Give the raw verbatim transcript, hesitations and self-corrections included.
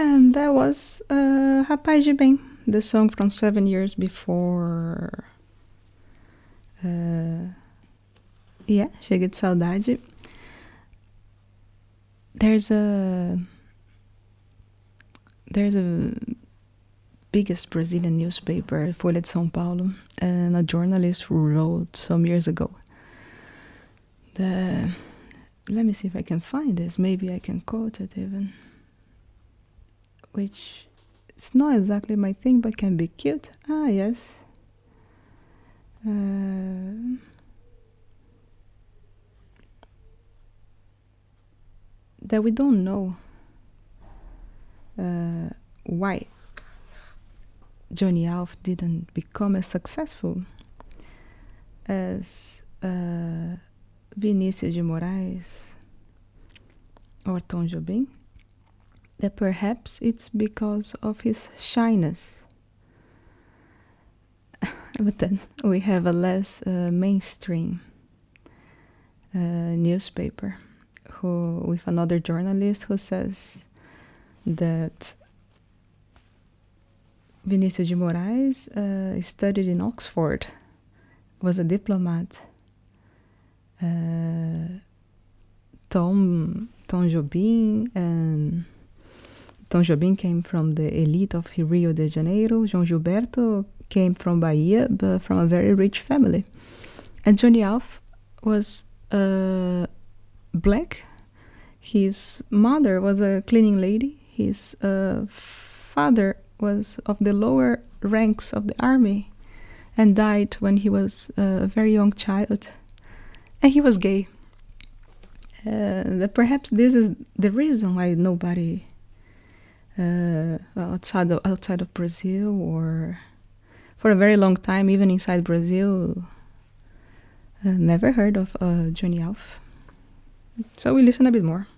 And that was uh, Rapaz de Bem, the song from seven years before. Uh, yeah, Chega de Saudade. There's a there's a biggest Brazilian newspaper, Folha de São Paulo, and a journalist wrote some years ago. The let me see if I can find this. Maybe I can quote it even. Which it's not exactly my thing, but can be cute. Ah, yes. Uh, that we don't know uh, why Johnny Alf didn't become as successful as uh, Vinícius de Moraes or Tom Jobim. That perhaps it's because of his shyness. But then we have a less uh, mainstream uh, newspaper who, with another journalist who says that Vinícius de Moraes uh, studied in Oxford, was a diplomat. Uh, Tom Tom Jobim and Tom Jobim came from the elite of Rio de Janeiro. João Gilberto came from Bahia, but from a very rich family. And Johnny Alf was uh, black. His mother was a cleaning lady. His uh, father was of the lower ranks of the army and died when he was a very young child. And he was gay. Uh, perhaps this is the reason why nobody uh, outside of, outside of Brazil, or for a very long time, even inside Brazil, uh, never heard of uh, Johnny Alf. So we listen a bit more.